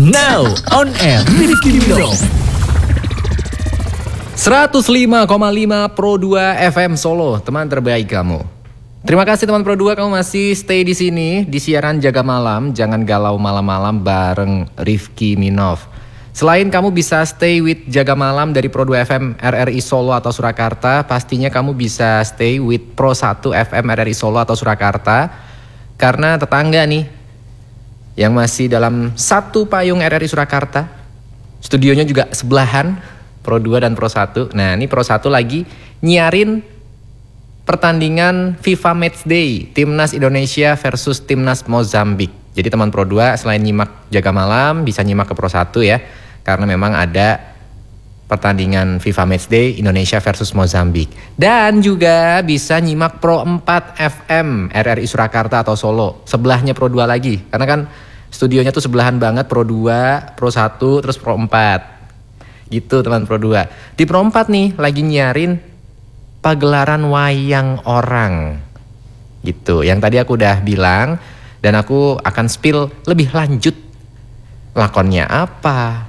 Now on air Rifki Mino 105,5 Pro 2 FM Solo, teman terbaik kamu. Terima kasih teman Pro 2, kamu masih stay di sini di siaran Jaga Malam, jangan galau malam-malam bareng Rifki Minov. Selain kamu bisa stay with Jaga Malam dari Pro 2 FM RRI Solo atau Surakarta, pastinya kamu bisa stay with Pro 1 FM RRI Solo atau Surakarta. Karena tetangga nih yang masih dalam satu payung RRI Surakarta, studionya juga sebelahan, Pro 2 dan Pro 1. Nah ini Pro 1 lagi nyiarin pertandingan FIFA Matchday Timnas Indonesia versus Timnas Mozambik. Jadi teman Pro 2 selain nyimak Jaga Malam bisa nyimak ke Pro 1 ya, karena memang ada pertandingan FIFA Matchday Indonesia versus Mozambik. Dan juga bisa nyimak Pro 4 FM RRI Surakarta atau Solo, sebelahnya Pro 2 lagi. Karena kan studionya tuh sebelahan banget, Pro 2, Pro 1, terus Pro 4. Gitu teman Pro 2. Di Pro 4 nih lagi nyiarin pagelaran wayang orang. Gitu. Yang tadi aku udah bilang dan aku akan spill lebih lanjut. Lakonnya apa?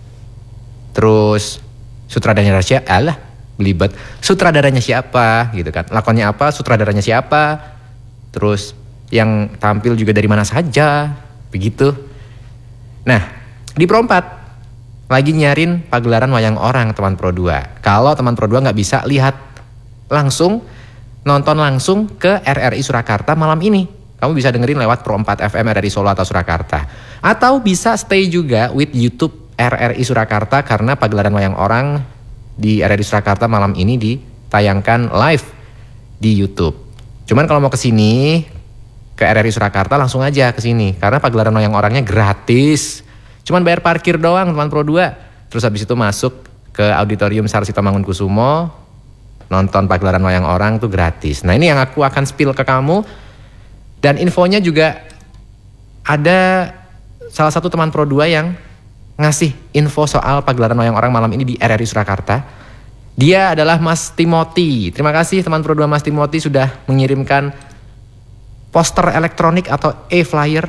Terus sutradaranya siapa? Belibet. Sutradaranya siapa gitu kan. Lakonnya apa? Sutradaranya siapa? Terus yang tampil juga dari mana saja. Begitu. Nah, di Pro 4 lagi nyarin pagelaran wayang orang teman Pro 2. Kalau teman Pro 2 nggak bisa lihat langsung, nonton langsung ke RRI Surakarta malam ini, kamu bisa dengerin lewat Pro 4 FM RRI Solo atau Surakarta. Atau bisa stay juga with YouTube RRI Surakarta, karena pagelaran wayang orang di RRI Surakarta malam ini ditayangkan live di YouTube. Cuman kalau mau kesini ke RRI Surakarta langsung aja kesini, karena pagelaran wayang orangnya gratis. Cuman bayar parkir doang teman Pro 2. Terus habis itu masuk ke Auditorium Sarsito Mangunkusumo, nonton pagelaran wayang orang tuh gratis. Nah ini yang aku akan spill ke kamu. Dan infonya juga ada salah satu teman Pro 2 yang ngasih info soal pagelaran wayang orang malam ini di RRI Surakarta. Dia adalah Mas Timothy. Terima kasih teman Pro 2 Mas Timothy sudah mengirimkan poster elektronik atau e-flyer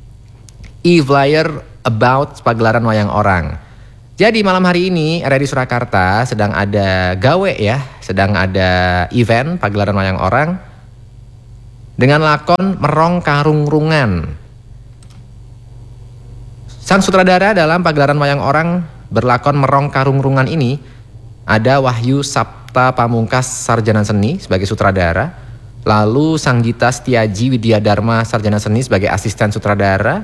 about pagelaran wayang orang. Jadi malam hari ini RRI Surakarta sedang ada gawe ya, sedang ada event pagelaran wayang orang dengan lakon Merong Karungrungan. Sang sutradara dalam pagelaran wayang orang berlakon Merong Karungrungan ini ada Wahyu Sapta Pamungkas Sarjana Seni sebagai sutradara, lalu Sanggita Setiaji Widyadharma Sarjana Seni sebagai asisten sutradara,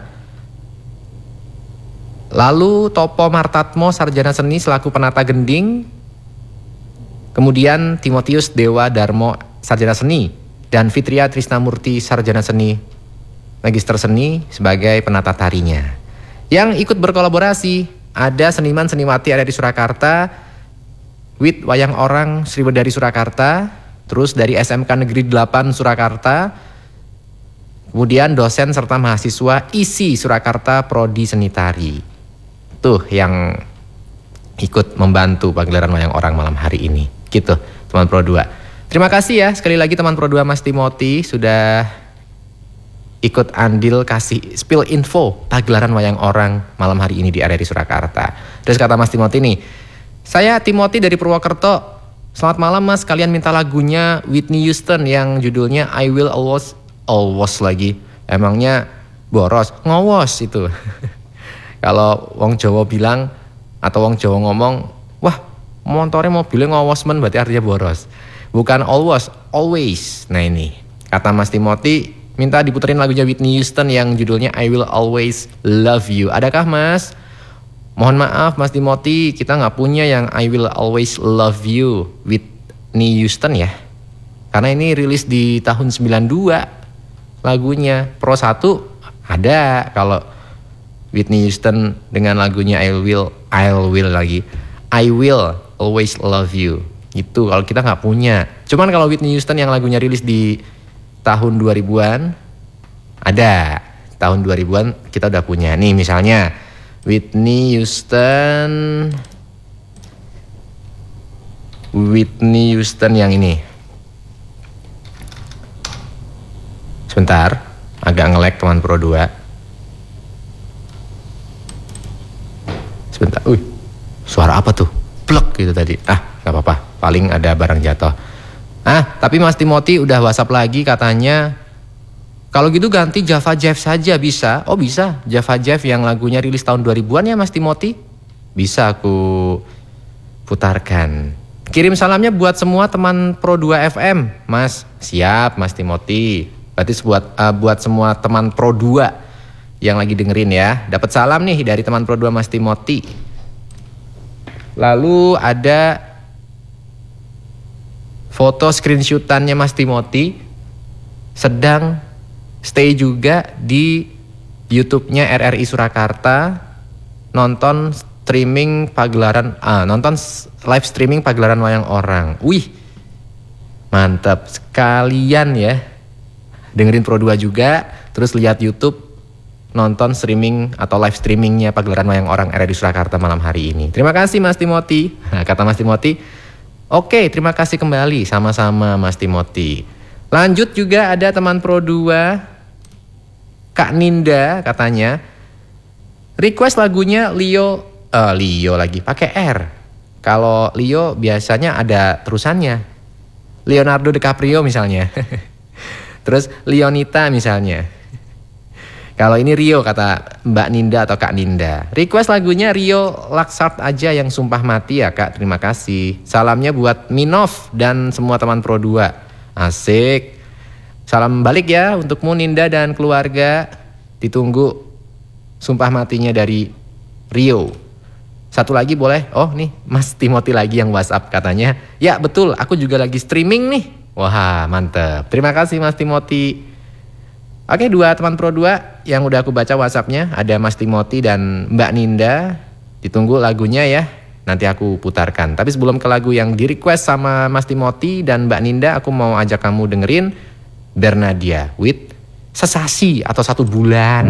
lalu Topo Martatmo Sarjana Seni selaku penata gending, kemudian Timotius Dewa Darmo Sarjana Seni, dan Fitria Trisnamurti Sarjana Seni Magister Seni sebagai penata tarinya. Yang ikut berkolaborasi ada seniman-seniwati RRI Surakarta, with wayang orang Sriwedari Surakarta, terus dari SMK Negeri 8 Surakarta, kemudian dosen serta mahasiswa ISI Surakarta Prodi Seni Tari. Tuh yang ikut membantu pagelaran wayang orang malam hari ini. Gitu teman Pro 2. Terima kasih ya sekali lagi teman Pro 2 Mas Timothy sudah ikut andil kasih spill info pagelaran wayang orang malam hari ini di RRI Surakarta. Terus kata Mas Timothy nih, saya Timothy dari Purwokerto. Selamat malam Mas, kalian minta lagunya Whitney Houston yang judulnya I Will Always lagi. Emangnya boros? Ngowos itu. Kalau wong Jawa bilang atau wong Jawa ngomong, wah motornya mobilnya ngowos men, berarti artinya boros. Bukan always. Nah ini kata Mas Timothy minta diputerin lagunya Whitney Houston yang judulnya I Will Always Love You. Adakah Mas? Mohon maaf Mas Timothy, kita nggak punya yang I Will Always Love You Whitney Houston ya. Karena ini rilis di tahun 92 lagunya. Pro 1 ada kalau Whitney Houston dengan lagunya I Will Always Love You. Itu kalau kita nggak punya. Cuman kalau Whitney Houston yang lagunya rilis di tahun 2000-an ada. Tahun 2000-an kita udah punya. Nih misalnya Whitney Houston yang ini. Sebentar, agak nge-lag teman Pro 2. Sebentar, suara apa tuh? Plek gitu tadi. Gak apa-apa, paling ada barang jatuh. Tapi Mas Timothy udah WhatsApp lagi katanya, kalau gitu ganti Java Jive saja bisa. Oh bisa, Java Jive yang lagunya rilis tahun 2000-an ya Mas Timothy? Bisa aku putarkan. Kirim salamnya buat semua teman Pro 2 FM, Mas. Siap Mas Timothy. Berarti buat semua teman Pro 2 yang lagi dengerin ya. Dapat salam nih dari teman Pro 2 Mas Timothy. Lalu ada foto screenshotannya Mas Timothy sedang stay juga di YouTube-nya RRI Surakarta, nonton live streaming pagelaran wayang orang. Wih, mantap sekalian ya. Dengerin Pro 2 juga, terus lihat YouTube, nonton streaming atau live streamingnya pagelaran wayang orang RRI Surakarta malam hari ini. Terima kasih Mas Timothy. Kata Mas Timothy, oke, terima kasih kembali, sama-sama Mas Timothy. Lanjut juga ada teman Pro 2, Kak Ninda katanya, request lagunya Leo lagi pakai R. Kalau Leo biasanya ada terusannya, Leonardo DiCaprio misalnya. Terus Leonita misalnya. Kalau ini Rio kata Mbak Ninda atau Kak Ninda. Request lagunya Rio Laksart aja yang Sumpah Mati ya Kak, terima kasih. Salamnya buat Minov dan semua teman Pro 2. Asik. Salam balik ya untukmu Ninda dan keluarga. Ditunggu Sumpah Matinya dari Rio. Satu lagi boleh? Oh nih Mas Timothy lagi yang WhatsApp katanya. Ya betul, aku juga lagi streaming nih. Wah mantep. Terima kasih Mas Timothy. Oke, 2 teman Pro 2 yang udah aku baca WhatsAppnya. Ada Mas Timothy dan Mbak Ninda. Ditunggu lagunya ya. Nanti aku putarkan. Tapi sebelum ke lagu yang di request sama Mas Timothy dan Mbak Ninda, aku mau ajak kamu dengerin Bernadia with Sesasi atau 1 bulan.